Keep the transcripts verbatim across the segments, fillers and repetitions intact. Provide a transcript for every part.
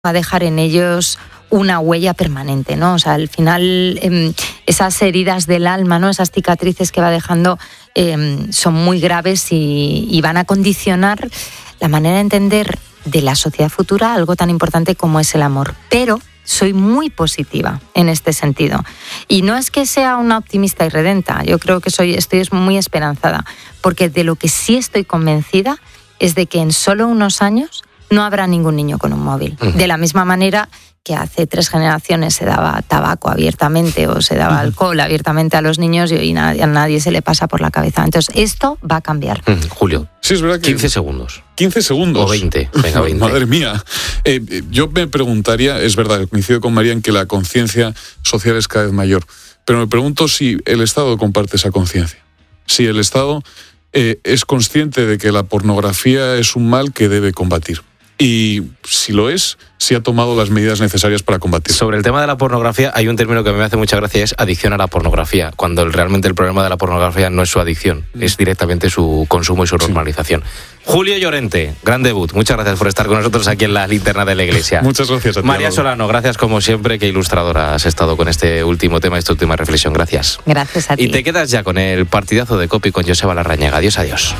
va a dejar en ellos una huella permanente, ¿no? O sea, al final eh, esas heridas del alma, ¿no? Esas cicatrices que va dejando eh, son muy graves y, y van a condicionar la manera de entender de la sociedad futura algo tan importante como es el amor. Pero soy muy positiva en este sentido. Y no es que sea una optimista irredenta, yo creo que soy, estoy muy esperanzada, porque de lo que sí estoy convencida es de que en solo unos años no habrá ningún niño con un móvil. Uh-huh. De la misma manera que hace tres generaciones se daba tabaco abiertamente o se daba uh-huh. alcohol abiertamente a los niños y hoy nadie, a nadie se le pasa por la cabeza. Entonces, esto va a cambiar. Uh-huh. Julio, sí, es verdad que quince segundos. quince segundos. O veinte. Venga, veinte. Madre mía. Eh, yo me preguntaría, es verdad, coincido con María en que la conciencia social es cada vez mayor, pero me pregunto si el Estado comparte esa conciencia. Si el Estado eh, es consciente de que la pornografía es un mal que debe combatir. Y si lo es, si ha tomado las medidas necesarias para combatirlo. Sobre el tema de la pornografía, hay un término que me hace mucha gracia, es adicción a la pornografía, cuando realmente el problema de la pornografía no es su adicción, mm. es directamente su consumo y su normalización. Sí. Julio Llorente, gran debut. Muchas gracias por estar con nosotros aquí en la Linterna de la Iglesia. Muchas gracias a ti. María Solano, gracias como siempre, qué ilustradora has estado con este último tema, esta última reflexión. Gracias. Gracias a ti. Y te quedas ya con el partidazo de Copi con Joseba Larrañaga. Adiós, adiós.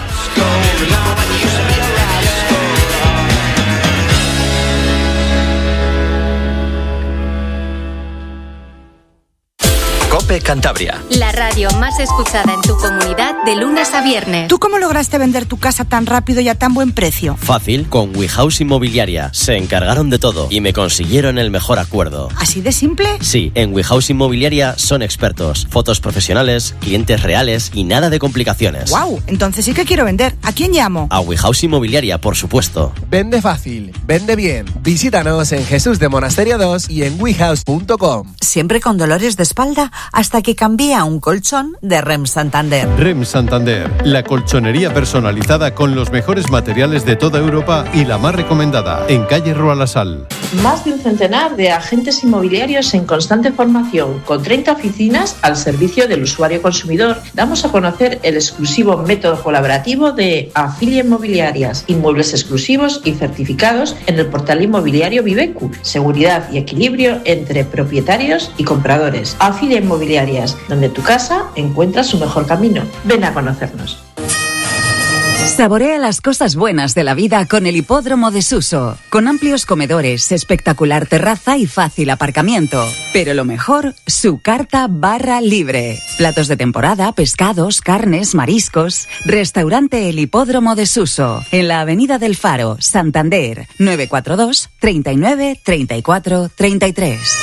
COPE Cantabria. La radio más escuchada en tu comunidad de lunes a viernes. ¿Tú cómo lograste vender tu casa tan rápido y a tan buen precio? Fácil, con WeHouse Inmobiliaria. Se encargaron de todo y me consiguieron el mejor acuerdo. ¿Así de simple? Sí, en WeHouse Inmobiliaria son expertos. Fotos profesionales, clientes reales y nada de complicaciones. ¡Wow! Entonces sí que quiero vender. ¿A quién llamo? A WeHouse Inmobiliaria, por supuesto. Vende fácil, vende bien. Visítanos en Jesús de Monasterio dos y en wehouse punto com. ¿Siempre con dolores de espalda? Hasta que cambié a un colchón de REM Santander. REM Santander, la colchonería personalizada con los mejores materiales de toda Europa y la más recomendada, en calle Rua La Sal. Más de un centenar de agentes inmobiliarios en constante formación, con treinta oficinas al servicio del usuario consumidor. Damos a conocer el exclusivo método colaborativo de Afilia Inmobiliarias, inmuebles exclusivos y certificados en el portal inmobiliario Vivecu, seguridad y equilibrio entre propietarios y compradores. Afilia Inmobiliarias, donde tu casa encuentra su mejor camino. Ven a conocernos. Saborea las cosas buenas de la vida con el Hipódromo de Suso, con amplios comedores, espectacular terraza y fácil aparcamiento. Pero lo mejor, su carta barra libre. Platos de temporada, pescados, carnes, mariscos. Restaurante El Hipódromo de Suso, en la Avenida del Faro, Santander, nueve cuatro dos, treinta y nueve, treinta y cuatro, treinta y tres.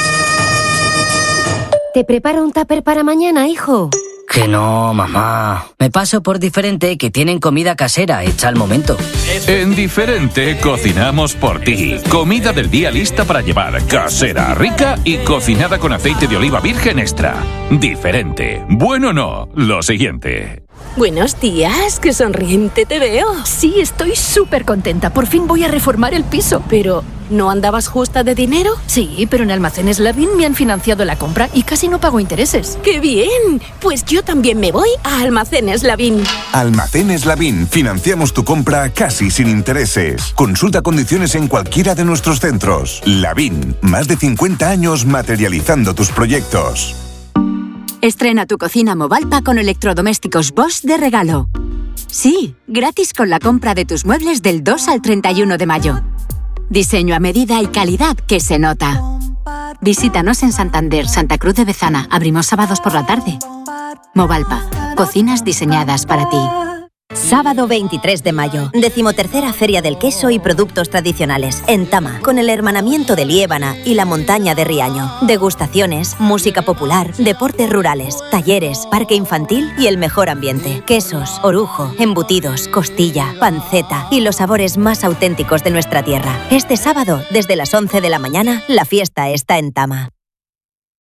¿Te preparo un tupper para mañana, hijo? Que no, mamá. Me paso por Diferente, que tienen comida casera hecha al momento. En Diferente cocinamos por ti. Comida del día lista para llevar, casera, rica y cocinada con aceite de oliva virgen extra. Diferente. Bueno o no, lo siguiente. Buenos días, qué sonriente te veo. Sí, estoy súper contenta. Por fin voy a reformar el piso. Pero, ¿no andabas justa de dinero? Sí, pero en Almacenes Lavín me han financiado la compra y casi no pago intereses. ¡Qué bien! Pues yo también me voy a Almacenes Lavín. Almacenes Lavín. Financiamos tu compra casi sin intereses. Consulta condiciones en cualquiera de nuestros centros. Lavín. Más de cincuenta años materializando tus proyectos. Estrena tu cocina Movalpa con electrodomésticos Bosch de regalo. Sí, gratis con la compra de tus muebles del dos al treinta y uno de mayo. Diseño a medida y calidad que se nota. Visítanos en Santander, Santa Cruz de Bezana. Abrimos sábados por la tarde. Movalpa, cocinas diseñadas para ti. Sábado veintitrés de mayo, decimotercera Feria del Queso y Productos Tradicionales, en Tama, con el hermanamiento de Liébana y la montaña de Riaño. Degustaciones, música popular, deportes rurales, talleres, parque infantil y el mejor ambiente. Quesos, orujo, embutidos, costilla, panceta y los sabores más auténticos de nuestra tierra. Este sábado, desde las once de la mañana, la fiesta está en Tama.